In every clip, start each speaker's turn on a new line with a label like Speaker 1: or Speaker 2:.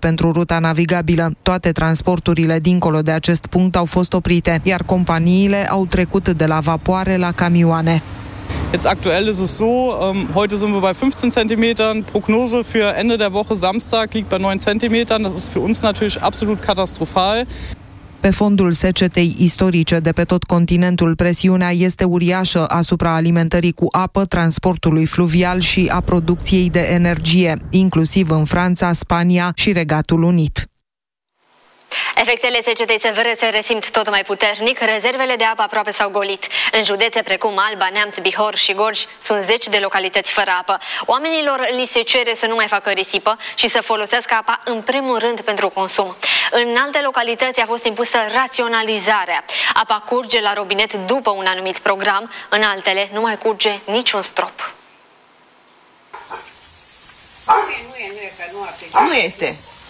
Speaker 1: pentru ruta navigabilă. Toate transporturile dincolo de acest punct au fost oprite, iar companiile au trecut de la vapoare la camioane.
Speaker 2: Jetzt aktuell ist es so, heute sind wir bei 15 cm, Prognose für Ende der Woche Samstag liegt bei 9 cm, das ist für uns natürlich absolut katastrophal.
Speaker 1: Pe fondul secetei istorice de pe tot continentul, presiunea este uriașă asupra alimentării cu apă, transportului fluvial și a producției de energie, inclusiv în Franța, Spania și Regatul Unit.
Speaker 3: Efectele secetei severe se resimt tot mai puternic, rezervele de apă aproape s-au golit. În județe precum Alba, Neamț, Bihor și Gorj sunt zeci de localități fără apă. Oamenilor li se cere să nu mai facă risipă și să folosească apa în primul rând pentru consum. În alte localități a fost impusă raționalizarea. Apa curge la robinet după un anumit program, în altele nu mai curge niciun strop.
Speaker 4: Nu este.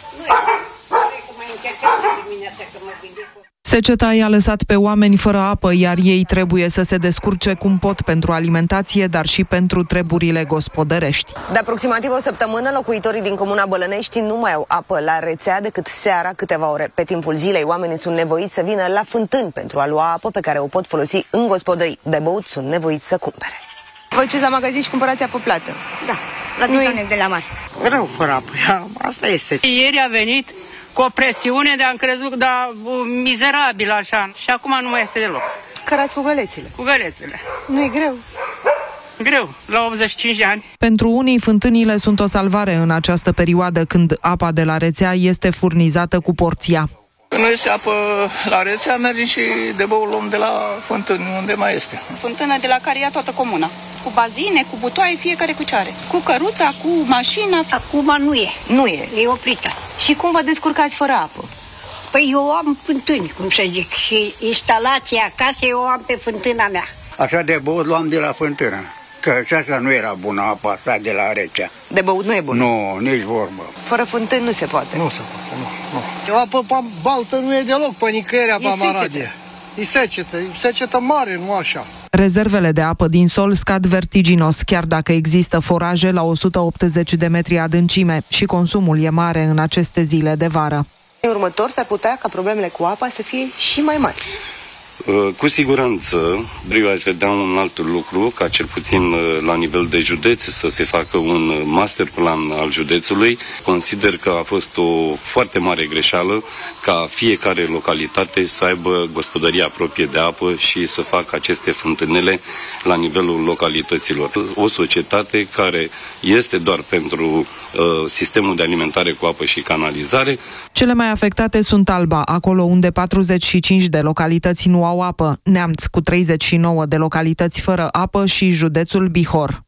Speaker 1: Seceta i-a lăsat pe oameni fără apă, iar ei trebuie să se descurce cum pot pentru alimentație, dar și pentru treburile gospodărești.
Speaker 4: De aproximativ o săptămână, locuitorii din comuna Bălănești nu mai au apă la rețea decât seara câteva ore. Pe timpul zilei, oamenii sunt nevoiți să vină la fântâni pentru a lua apă pe care o pot folosi în gospodării. De băut sunt nevoiți să cumpere. Voi ce la magazin și cumpărați apă plată?
Speaker 5: Da, la titane de la mare.
Speaker 6: Rău fără apă, asta este.
Speaker 5: Ieri a venit cu o presiune de am crezut, dar mizerabil așa. Și acum nu mai este deloc.
Speaker 4: Cărați cu gălețile.
Speaker 5: Cu gălețile.
Speaker 4: Nu e greu?
Speaker 5: Greu, la 85 de ani.
Speaker 1: Pentru unii, fântânile sunt o salvare în această perioadă când apa de la rețea este furnizată cu porția.
Speaker 6: Când nu este apă la rețea, mergem și de băul luăm de la fântâni, unde mai este.
Speaker 7: Fântână de la care ia toată comuna. Cu bazine, cu butoaie, fiecare cu ce are. Cu căruța, cu mașina.
Speaker 5: Acum nu e.
Speaker 4: Nu e.
Speaker 5: E oprită.
Speaker 4: Și cum vă descurcați fără apă?
Speaker 5: Păi eu am fântâni, cum să zic, și instalația acasă eu am pe fântâna mea.
Speaker 6: Așa de băut luam de la fântână, că și așa nu era bună apa asta de la rețea.
Speaker 4: De băut nu e bun?
Speaker 6: Nu, nici vorbă.
Speaker 4: Fără fântâni nu se poate?
Speaker 6: Nu se poate, nu. Apă baltă nu e deloc pe nicăieri apa Maradie. E secetă mare, nu așa.
Speaker 1: Rezervele de apă din sol scad vertiginos, chiar dacă există foraje la 180 de metri adâncime și consumul e mare în aceste zile de vară.
Speaker 4: În următor s-ar putea ca problemele cu apa să fie și mai mari.
Speaker 8: Cu siguranță, eu aș vedea un alt lucru, ca cel puțin la nivel de județ să se facă un master plan al județului. Consider că a fost o foarte mare greșeală ca fiecare localitate să aibă gospodăria proprie de apă și să facă aceste fântânele la nivelul localităților. O societate care este doar pentru sistemul de alimentare cu apă și canalizare.
Speaker 1: Cele mai afectate sunt Alba, acolo unde 45 de localități nu au apă, Neamț cu 39 de localități fără apă și județul Bihor.